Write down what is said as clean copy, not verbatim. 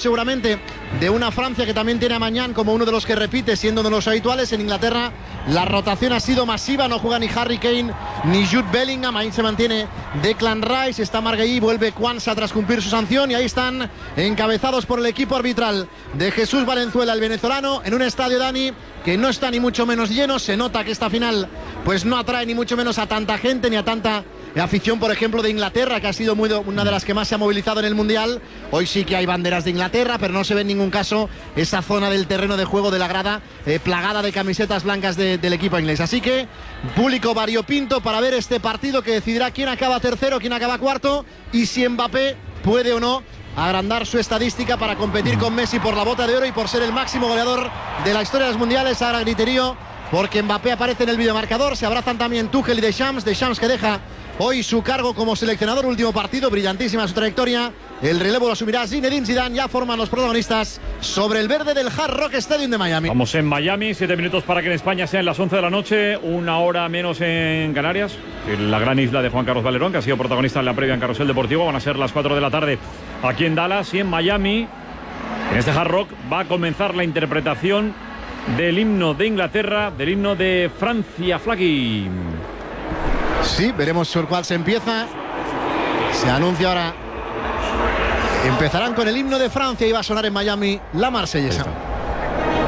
seguramente de una Francia que también tiene a Maignan como uno de los que repite, siendo uno de los habituales. En Inglaterra la rotación ha sido masiva, no juega ni Harry Kane ni Jude Bellingham, ahí se mantiene Declan Rice, está Marguerite, vuelve Quansah tras cumplir su sanción, y ahí están encabezados por el equipo arbitral de Jesús Valenzuela, el venezolano, en un estadio, Dani, que no está ni mucho menos lleno. Se nota que esta final pues no atrae ni mucho menos a tanta gente ni a tanta afición, por ejemplo, de Inglaterra, que ha sido una de las que más se ha movilizado en el Mundial. Hoy sí que hay banderas de Inglaterra, pero no se ve en ningún caso esa zona del terreno de juego de la grada plagada de camisetas blancas del equipo inglés. Así que público variopinto para ver este partido que decidirá quién acaba tercero, quién acaba cuarto y si Mbappé puede o no agrandar su estadística para competir con Messi por la bota de oro y por ser el máximo goleador de la historia de los mundiales. Ahora griterío porque Mbappé aparece en el videomarcador. Se abrazan también Tuchel y Deschamps que deja hoy su cargo como seleccionador. Último partido, brillantísima su trayectoria. El relevo lo asumirá Zinedine Zidane. Ya forman los protagonistas sobre el verde del Hard Rock Stadium de Miami. Vamos en Miami, 7 minutos para que en España sean las 11 de la noche, una hora menos en Canarias, en la gran isla de Juan Carlos Valerón, que ha sido protagonista en la previa en Carrusel Deportivo. Van a ser las 4 de la tarde aquí en Dallas, y en Miami, en este Hard Rock, va a comenzar la interpretación del himno de Inglaterra, del himno de Francia. Flaky. Sí, veremos por cuál se empieza. Se anuncia ahora. Empezarán con el himno de Francia y va a sonar en Miami la Marsellesa.